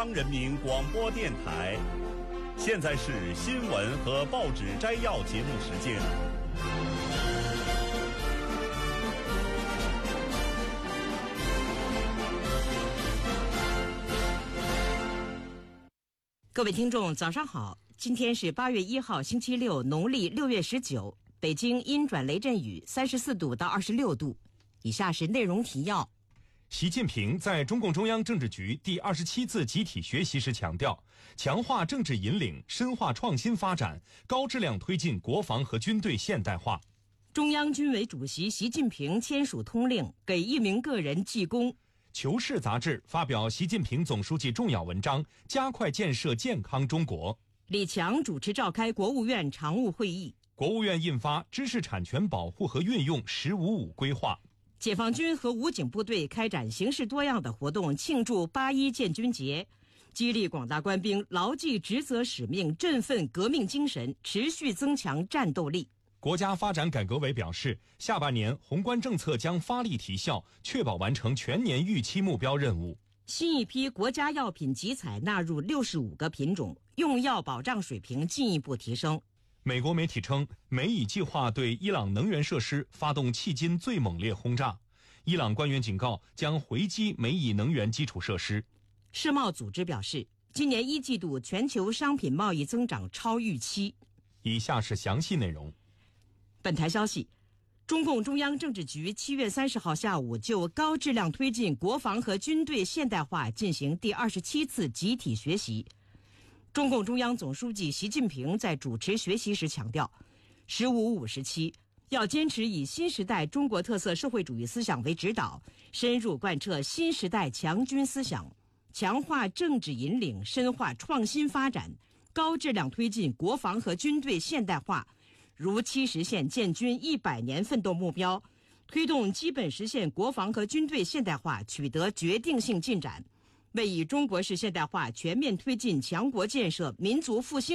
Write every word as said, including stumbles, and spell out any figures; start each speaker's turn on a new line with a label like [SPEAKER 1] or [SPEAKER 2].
[SPEAKER 1] 央人民广播电台，现在是新闻和报纸摘要节目时间。
[SPEAKER 2] 各位听众，早上好！今天是八月一号，星期六，农历六月十九。北京阴转雷阵雨，三十四度到二十六度。以下是内容提要。
[SPEAKER 3] 习近平在中共中央政治局第二十七次集体学习时强调，强化政治引领，深化创新发展，高质量推进国防和军队现代化。
[SPEAKER 2] 中央军委主席习近平签署通令，给一名个人记功。
[SPEAKER 3] 求是杂志发表习近平总书记重要文章，加快建设健康中国。
[SPEAKER 2] 李强主持召开国务院常务会议。
[SPEAKER 3] 国务院印发知识产权保护和运用“十五五”规划。
[SPEAKER 2] 解放军和武警部队开展形式多样的活动，庆祝八一建军节，激励广大官兵牢记职责使命，振奋革命精神，持续增强战斗力。
[SPEAKER 3] 国家发展改革委表示，下半年宏观政策将发力提效，确保完成全年预期目标任务。
[SPEAKER 2] 新一批国家药品集采纳入六十五个品种，用药保障水平进一步提升。
[SPEAKER 3] 美国媒体称，美以计划对伊朗能源设施发动迄今最猛烈轰炸。伊朗官员警告，将回击美以能源基础设施。
[SPEAKER 2] 世贸组织表示，今年一季度全球商品贸易增长超预期。
[SPEAKER 3] 以下是详细内容。
[SPEAKER 2] 本台消息，中共中央政治局七月三十号下午就高质量推进国防和军队现代化进行第二十七次集体学习。中共中央总书记习近平在主持学习时强调，十五五时期要坚持以新时代中国特色社会主义思想为指导，深入贯彻新时代强军思想，强化政治引领，深化创新发展，高质量推进国防和军队现代化，如期实现建军一百年奋斗目标，推动基本实现国防和军队现代化取得决定性进展，为以中国式现代化全面推进强国建设、民族复兴